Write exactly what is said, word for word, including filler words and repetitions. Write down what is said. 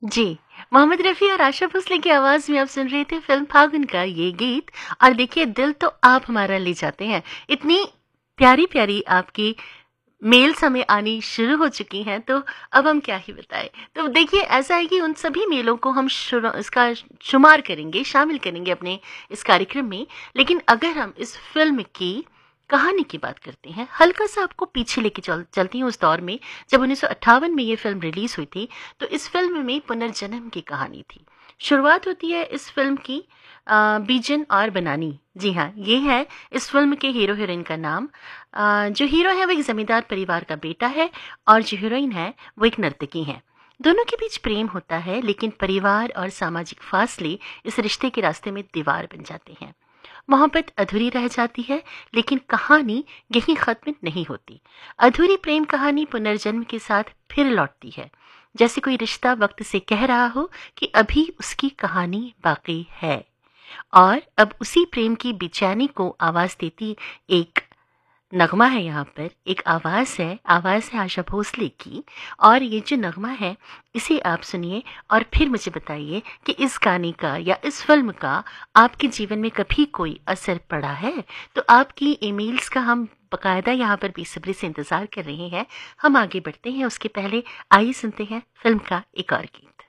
जी, मोहम्मद रफ़ी और आशा भोसले की आवाज़ में आप सुन रहे थे फ़िल्म फागुन का ये गीत। और देखिए दिल तो आप हमारा ले जाते हैं। इतनी प्यारी-प्यारी आपकी मेल्स हमें आनी शुरू हो चुकी हैं, तो अब हम क्या ही बताएँ। तो देखिए ऐसा है कि उन सभी मेलों को हम शुरू इसका शुमार करेंगे, शामिल करेंगे अपने इस कार्यक्रम में। लेकिन अगर हम इस फ़िल्म की कहानी की बात करते हैं, हल्का-सा आपको पीछे लेके चल चलती हूँ उस दौर में, जब उन्नीस सौ अट्ठावन में ये फ़िल्म रिलीज़ हुई थी, तो इस फ़िल्म में पुनर्जन्म की कहानी थी। शुरुआत होती है इस फ़िल्म की अ, बीजन और बनानी। जी हाँ, ये है इस फ़िल्म के हीरो-हीरोइन का नाम। अ, जो हीरो है वो एक ज़मींदार परिवार का बेटा है और जो हीरोइन है वो एक नर्तकी हैं। दोनों के बीच प्रेम होता है, लेकिन परिवार और सामाजिक फासले इस रिश्ते के रास्ते में दीवार बन जाते हैं। मोहब्बत अधूरी रह जाती है, लेकिन कहानी यहीं खत्म नहीं होती। अधूरी प्रेम कहानी पुनर्जन्म के साथ फिर लौटती है, जैसे कोई रिश्ता वक्त से कह रहा हो कि अभी उसकी कहानी बाकी है। और अब उसी प्रेम की बेचैनी को आवाज देती एक नगमा है, यहाँ पर एक आवाज़ है, आवाज़ है आशा भोसले की। और ये जो नगमा है इसे आप सुनिए और फिर मुझे बताइए कि इस गाने का या इस फ़िल्म का आपके जीवन में कभी कोई असर पड़ा है? तो आपकी ईमेल्स का हम बाकायदा यहाँ पर बेसब्री से इंतज़ार कर रहे हैं। हम आगे बढ़ते हैं, उसके पहले आइए सुनते हैं फ़िल्म का एक और गीत।